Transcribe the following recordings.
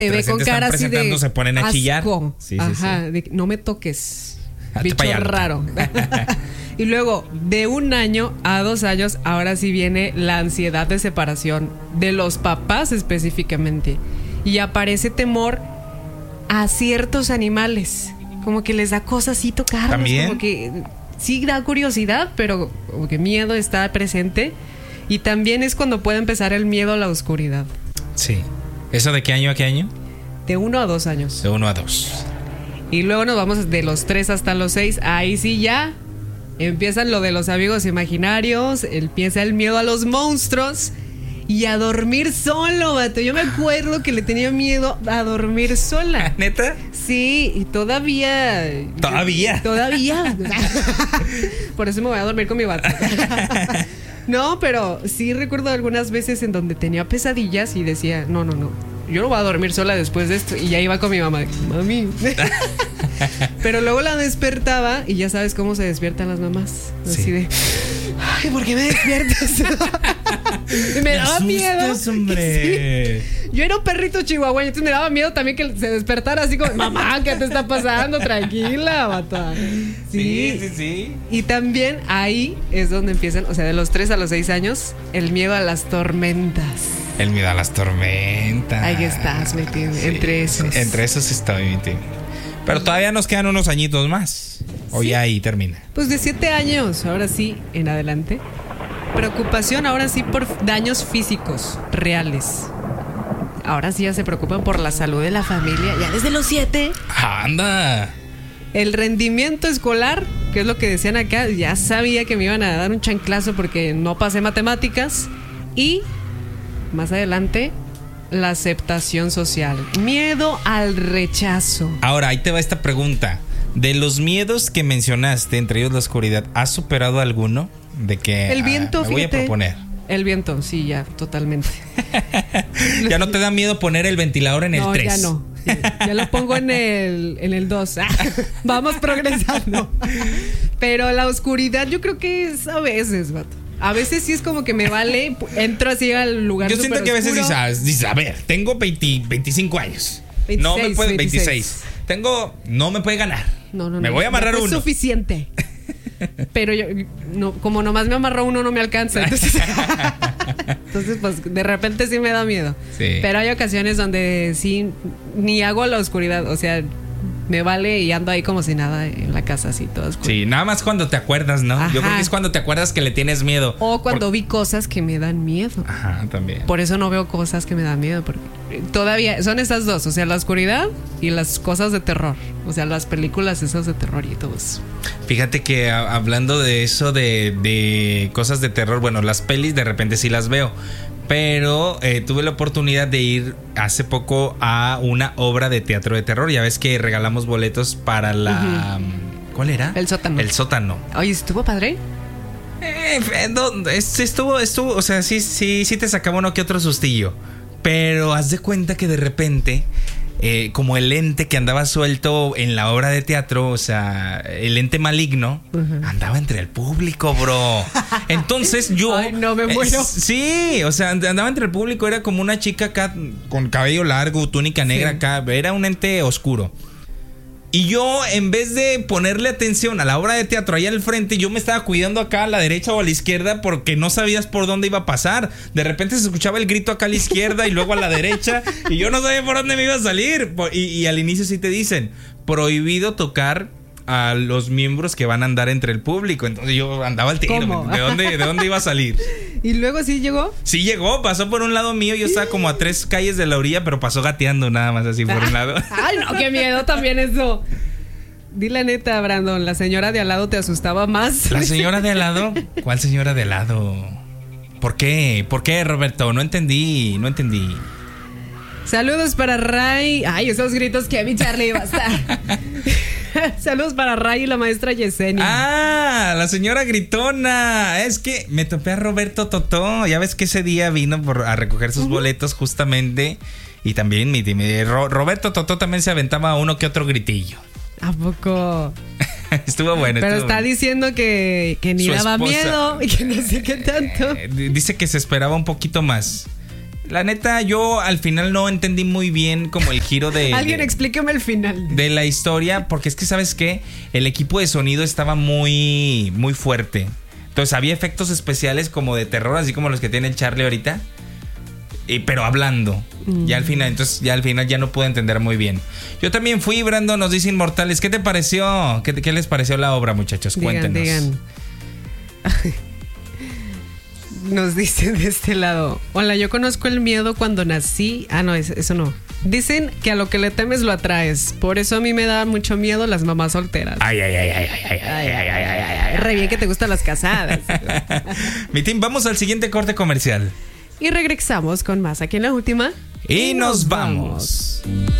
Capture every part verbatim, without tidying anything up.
te ve con cara así de se ponen a asco. chillar. Sí, Ajá, sí, sí. De, no me toques. Hazte Bicho pa' allá. raro. Y luego, de un año a dos años, ahora sí viene la ansiedad de separación de los papás específicamente. Y aparece temor a ciertos animales. Como que les da cosas así tocarlos. ¿También? Como que sí da curiosidad, pero como que miedo está presente. Y también es cuando puede empezar el miedo a la oscuridad. Sí. ¿Eso de qué año a qué año? De uno a dos años. De uno a dos. Y luego nos vamos de los tres hasta los seis. Ahí sí ya empiezan lo de los amigos imaginarios. Empieza el miedo a los monstruos. Y a dormir solo, vato. Yo me acuerdo que le tenía miedo a dormir sola. ¿Neta? Sí, y todavía. ¿Todavía? Todavía. Por eso me voy a dormir con mi vato. No, pero sí recuerdo algunas veces en donde tenía pesadillas y decía, no, no, no, yo no voy a dormir sola después de esto. Y ya iba con mi mamá, mami. Pero luego la despertaba y ya sabes cómo se despiertan las mamás. Así Sí. de, ay, ¿por qué me despiertas? Y me daba asustas, miedo. hombre. Sí. Yo era un perrito chihuahueño, entonces me daba miedo también que se despertara así como, mamá, ¿qué te está pasando? Tranquila, bata. Sí, sí, sí. Y también ahí es donde empiezan, o sea, de los tres a los seis años, el miedo a las tormentas. El miedo a las tormentas. Ahí estás, mi Tim, Sí, entre esos. sí, entre esos estoy, mi Tim. Pero todavía nos quedan unos añitos más. O Sí. ya ahí termina. Pues de siete años, ahora sí, en adelante. Preocupación ahora sí por daños físicos reales. Ahora sí ya se preocupan por la salud de la familia, ya desde los siete. ¡Anda! El rendimiento escolar, que es lo que decían acá, ya sabía que me iban a dar un chanclazo porque no pasé matemáticas. Y más adelante, la aceptación social. Miedo al rechazo. Ahora, ahí te va esta pregunta. De los miedos que mencionaste, entre ellos la oscuridad, ¿has superado alguno? De que El viento, ah, me voy a fíjate. proponer. El viento, sí, ya, totalmente. ¿Ya no te da miedo poner el ventilador en el No, tres? ya no. Ya, ya lo pongo en el en el dos. Ah, vamos progresando. Pero la oscuridad yo creo que es a veces, vato. A veces sí es como que me vale, entro así al lugar. Yo siento que a veces dices, ah, dices, a ver, tengo veinte, veinticinco años. veintiséis, no me puede, veintiséis. veintiséis. Tengo, no me puede ganar. No, no, me no, voy a amarrar no fue uno. suficiente. Pero yo, no, como nomás me amarró uno, no me alcanza. Entonces, entonces, pues de repente sí me da miedo. Sí. Pero hay ocasiones donde sí ni hago la oscuridad. O sea, me vale y ando ahí como si nada en la casa, así todo oscuro. Sí, nada más cuando te acuerdas, ¿no? Ajá. Yo creo que es cuando te acuerdas que le tienes miedo. O cuando Por- vi cosas que me dan miedo. Ajá, también. Por eso no veo cosas que me dan miedo, porque todavía son estas dos, o sea, la oscuridad y las cosas de terror, o sea, las películas esas de terror y todo eso. Fíjate que a- hablando de eso de, de cosas de terror, bueno, las pelis de repente sí las veo, pero eh, tuve la oportunidad de ir hace poco a una obra de teatro de terror. Ya ves que regalamos boletos para la... Uh-huh. ¿Cuál era? El sótano. El sótano. Oye, ¿estuvo padre? Eh, no, es- estuvo, estuvo, o sea, sí, sí, sí te sacaba uno que otro sustillo. Pero haz de cuenta que de repente, eh, como el ente que andaba suelto en la obra de teatro, o sea, el ente maligno, uh-huh. andaba entre el público, bro. Entonces yo... Ay, no me muero. Eh, sí, o sea, andaba entre el público, era como una chica acá con cabello largo, túnica negra, sí. Acá, era un ente oscuro. Y yo, en vez de ponerle atención a la obra de teatro allá al frente, yo me estaba cuidando acá a la derecha o a la izquierda porque no sabías por dónde iba a pasar. De repente se escuchaba el grito acá a la izquierda y luego a la derecha y yo no sabía por dónde me iba a salir. Y, y al inicio sí te dicen, prohibido tocar a los miembros que van a andar entre el público. Entonces yo andaba al tiro. ¿De dónde, ¿De dónde iba a salir? ¿Y luego sí llegó? Sí llegó, pasó por un lado mío. Yo estaba como a tres calles de la orilla, pero pasó gateando nada más así por un lado. Ay, no, qué miedo también eso. Di la neta, Brandon, ¿la señora de al lado te asustaba más? ¿La señora de al lado? ¿Cuál señora de al lado? ¿Por qué? ¿Por qué, Roberto? No entendí, no entendí. Saludos para Ray. Ay, esos gritos que a mi Charlie iba a estar. Saludos para Ray y la maestra Yesenia. Ah, la señora gritona. Es que me topé a Roberto Totó. Ya ves que ese día vino por, a recoger sus uh-huh. boletos justamente. Y también mi, mi Ro, Roberto Totó también se aventaba uno que otro gritillo. ¿A poco? Estuvo bueno. Pero estuvo está bueno. diciendo que, que ni Su daba esposa, miedo y que no sé qué tanto. Eh, dice que se esperaba un poquito más. La neta, yo al final no entendí muy bien como el giro de... Alguien de, explíqueme el final. De la historia, porque es que, ¿sabes qué? El equipo de sonido estaba muy, muy fuerte. Entonces había efectos especiales como de terror, así como los que tiene el Charlie ahorita. Y, pero hablando. Mm. Ya al final, entonces ya al final ya no pude entender muy bien. Yo también fui, Brando, nos dice Inmortales. ¿Qué te pareció? ¿Qué, qué les pareció la obra, muchachos? Digan, Cuéntenos. Digan. Nos dicen de este lado: hola, yo conozco el miedo cuando nací. Ah, no, eso no. Dicen que a lo que le temes lo atraes. Por eso a mí me da mucho miedo las mamás solteras. Ay, ay, ay, ay, ay, ay, ay, ay, ay, ay, ay. Re bien que te gustan las casadas. Mi team, vamos al siguiente corte comercial. Y regresamos con más aquí en La Última. Y, y nos, nos vamos. vamos.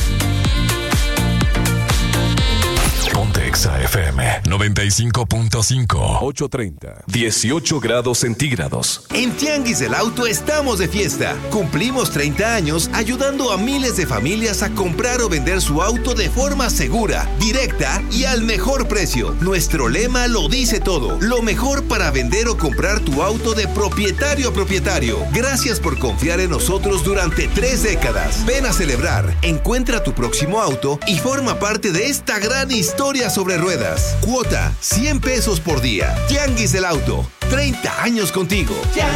Exa F M noventa y cinco punto cinco. ocho treinta. dieciocho grados centígrados. En Tianguis del Auto estamos de fiesta. Cumplimos treinta años ayudando a miles de familias a comprar o vender su auto de forma segura, directa y al mejor precio. Nuestro lema lo dice todo. Lo mejor para vender o comprar tu auto de propietario a propietario. Gracias por confiar en nosotros durante tres décadas. Ven a celebrar, encuentra tu próximo auto y forma parte de esta gran historia sobre ruedas. Cuota cien pesos por día. Tianguis del Auto. treinta años contigo.